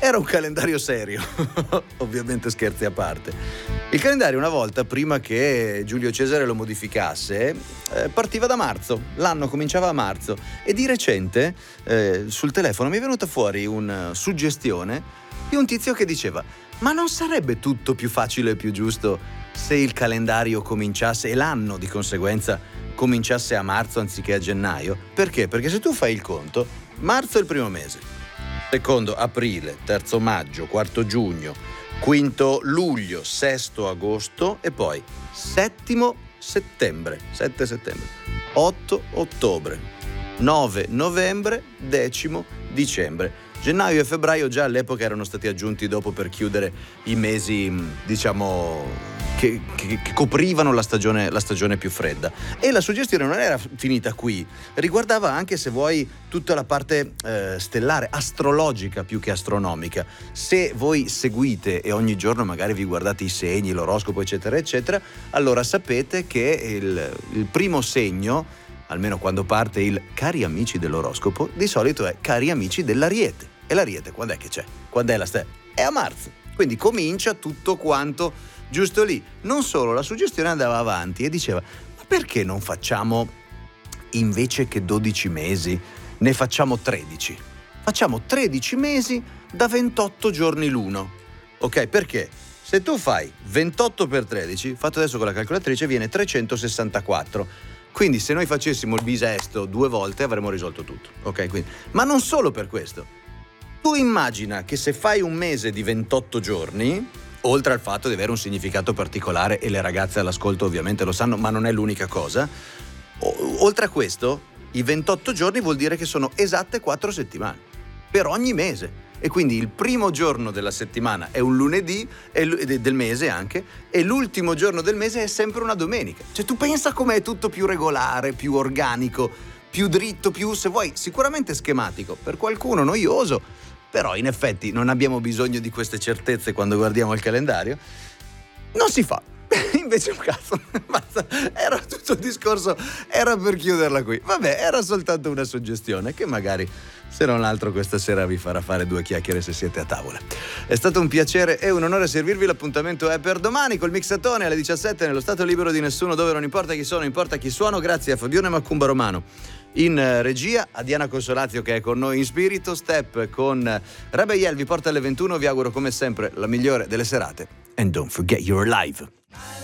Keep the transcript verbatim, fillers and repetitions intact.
Era un calendario serio, ovviamente scherzi a parte. Il calendario una volta, prima che Giulio Cesare lo modificasse, eh, partiva da marzo, l'anno cominciava a marzo e di recente eh, sul telefono mi è venuta fuori una suggestione di un tizio che diceva: ma non sarebbe tutto più facile e più giusto se il calendario cominciasse e l'anno di conseguenza cominciasse a marzo anziché a gennaio? Perché? Perché se tu fai il conto, marzo è il primo mese, secondo aprile, terzo maggio, quarto giugno, quinto luglio, sesto agosto e poi settimo settembre, sette settembre, otto ottobre, nove novembre, decimo dicembre. Gennaio e febbraio già all'epoca erano stati aggiunti dopo per chiudere i mesi, diciamo, che, che, che coprivano la stagione, la stagione più fredda. E la suggestione non era finita qui, riguardava anche, se vuoi, tutta la parte eh, stellare, astrologica più che astronomica. Se voi seguite e ogni giorno magari vi guardate i segni, l'oroscopo, eccetera, eccetera, allora sapete che il, il primo segno, almeno quando parte il cari amici dell'oroscopo, di solito è cari amici dell'Ariete. E l'Ariete quando è che c'è? Quando è la stella? È a marzo. Quindi comincia tutto quanto giusto lì. Non solo, la suggestione andava avanti e diceva: ma perché non facciamo, invece che dodici mesi, ne facciamo tredici? Facciamo tredici mesi da ventotto giorni l'uno. Ok? Perché? Se tu fai ventotto per tredici, fatto adesso con la calcolatrice, viene trecentosessantaquattro. Quindi se noi facessimo il bisesto due volte avremmo risolto tutto, ok? Quindi, ma non solo per questo. Tu immagina che se fai un mese di ventotto giorni, oltre al fatto di avere un significato particolare, e le ragazze all'ascolto ovviamente lo sanno, ma non è l'unica cosa, o- oltre a questo, i ventotto giorni vuol dire che sono esatte quattro settimane, per ogni mese. E quindi il primo giorno della settimana è un lunedì, e l- del mese anche, e l'ultimo giorno del mese è sempre una domenica. Cioè tu pensa com'è tutto più regolare, più organico, più dritto, più, se vuoi, sicuramente schematico, per qualcuno noioso, però in effetti non abbiamo bisogno di queste certezze quando guardiamo il calendario. Non si fa. Invece un cazzo, basta, era tutto il discorso, era per chiuderla qui. Vabbè, era soltanto una suggestione che magari, se non altro, questa sera vi farà fare due chiacchiere se siete a tavola. È stato un piacere e un onore servirvi. L'appuntamento è per domani col Mixatone alle diciassette nello Stato Libero di Nessuno, dove non importa chi sono, importa chi suono. Grazie a Fabione Macumba Romano in regia, a Diana Consolazio che è con noi in spirito. Step con Rebel vi porta alle ventuno. Vi auguro come sempre la migliore delle serate. And don't forget you're alive.